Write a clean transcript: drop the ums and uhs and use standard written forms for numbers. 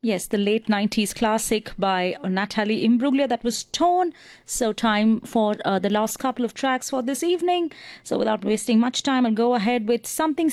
Yes, the late 90s classic by Natalie Imbruglia that was torn. So, time for the last couple of tracks for this evening. So, without wasting much time, I'll go ahead with something